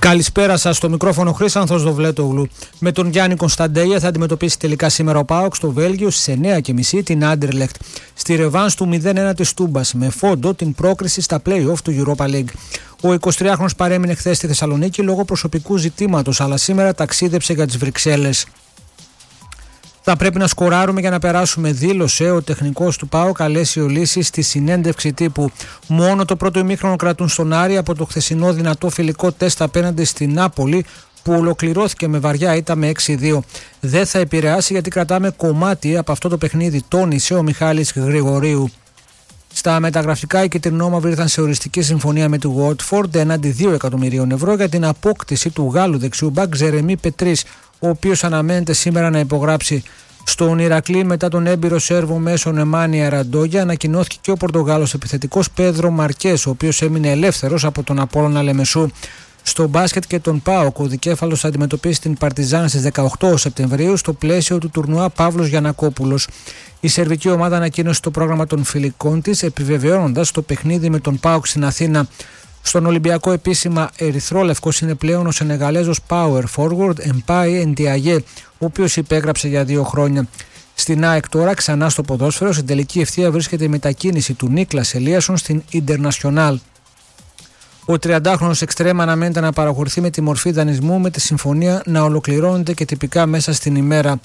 Καλησπέρα σας, στο μικρόφωνο Χρήσανθος Δοβλέτογλου. Με τον Γιάννη Κωνσταντέλια θα αντιμετωπίσει τελικά σήμερα ο ΠΑΟΚ στο Βέλγιο στις 9:30 την Άντερλεχτ. Στη ρεβάνς του 0-1 της Τούμπας, με φόντο την πρόκριση στα play-off του Europa League. Ο 23χρονος παρέμεινε χθες στη Θεσσαλονίκη λόγω προσωπικού ζητήματος, αλλά σήμερα ταξίδεψε για τις Βρυξέλλες. Θα πρέπει να σκοράρουμε για να περάσουμε, δήλωσε ο τεχνικός του ΠΑΟΚ Αλέσιο Λύση στη συνέντευξη τύπου. Μόνο το πρώτο ημίχρονο κρατούν στον Άρη από το χθεσινό δυνατό φιλικό τεστ απέναντι στην Νάπολη, που ολοκληρώθηκε με βαριά ήττα με 6-2. Δεν θα επηρεάσει γιατί κρατάμε κομμάτι από αυτό το παιχνίδι, τόνισε ο Μιχάλης Γρηγορίου. Στα μεταγραφικά, οι κυτρινόμαυροι ήρθαν σε οριστική συμφωνία με τη Watford έναντι 2 εκατομμυρίων ευρώ για την απόκτηση του Γάλλου δεξιού μπακ Ζερεμί Πετρίς, ο οποίος αναμένεται σήμερα να υπογράψει. Στον Ηρακλή, μετά τον έμπειρο Σέρβο μέσο Νεμάνια Ραντόγια, ανακοινώθηκε και ο Πορτογάλος επιθετικός Πέδρο Μαρκές, ο οποίος έμεινε ελεύθερος από τον Απόλλωνα Λεμεσού. Στο μπάσκετ και τον ΠΑΟΚ, ο δικέφαλος θα αντιμετωπίσει την Παρτιζάν στις 18 Σεπτεμβρίου στο πλαίσιο του τουρνουά Παύλος Γιαννακόπουλος. Η σερβική ομάδα ανακοίνωσε το πρόγραμμα των φιλικών της, επιβεβαιώνοντας το παιχνίδι με τον ΠΑΟΚ στην Αθήνα. Στον Ολυμπιακό, επίσημα ερυθρόλευκος είναι πλέον ο Σενεγαλέζος power forward Εμπάι Εντιαγέ, ο οποίος υπέγραψε για 2 χρόνια. Στην ΑΕΚ τώρα, ξανά στο ποδόσφαιρο, στην τελική ευθεία βρίσκεται η μετακίνηση του Νίκλας Ελίασον στην Ιντερνασιονάλ. Ο 30χρονος εξτρέμ αναμένεται να παραχωρηθεί με τη μορφή δανεισμού, με τη συμφωνία να ολοκληρώνεται και τυπικά μέσα στην ημέρα.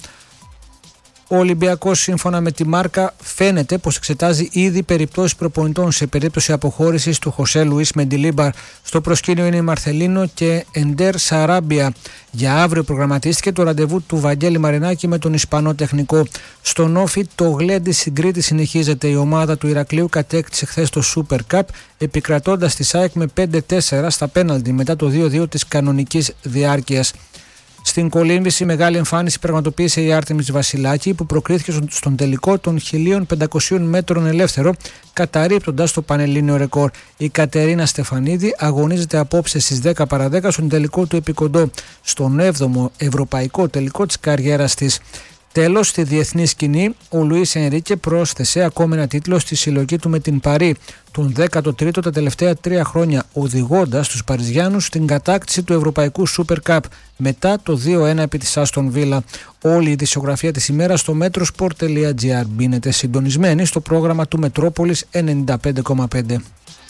Ο Ολυμπιακός, σύμφωνα με τη Μάρκα, φαίνεται πως εξετάζει ήδη περιπτώσεις προπονητών σε περίπτωση αποχώρησης του Χωσέ Λουίς Μεντιλίμπαρ. Στο προσκήνιο είναι η Μαρθελίνο και Εντέρ Σαράμπια. Για αύριο προγραμματίστηκε το ραντεβού του Βαγγέλη Μαρινάκη με τον Ισπανό τεχνικό. Στον Όφι, το γλέντι στην Κρήτη συνεχίζεται. Η ομάδα του Ηρακλείου κατέκτησε χθες το Super Cup, επικρατώντας τη ΣΑΕΚ με 5-4 στα πέναλτι μετά το 2-2 της κανονικής διάρκειας. Στην κολύμβηση, μεγάλη εμφάνιση πραγματοποίησε η Άρτεμις Βασιλάκη, που προκρίθηκε στον τελικό των 1500 μέτρων ελεύθερο, καταρρίπτοντας το πανελλήνιο ρεκόρ. Η Κατερίνα Στεφανίδη αγωνίζεται απόψε στις 10 παρά 10 στον τελικό του επικοντό, στον 7ο ευρωπαϊκό τελικό της καριέρας της. Τέλος, στη διεθνή σκηνή, ο Λουίς Ενρίκε πρόσθεσε ακόμη ένα τίτλο στη συλλογή του με την Παρί, τον 13ο τα τελευταία 3 χρόνια, οδηγώντας τους Παριζιάνους στην κατάκτηση του Ευρωπαϊκού Super Cup μετά το 2-1 επί της Άστον Βίλα. Όλη η ειδησιογραφία της ημέρας στο metrosport.gr. Μπαίνετε συντονισμένοι στο πρόγραμμα του Μετρόπολης 95,5.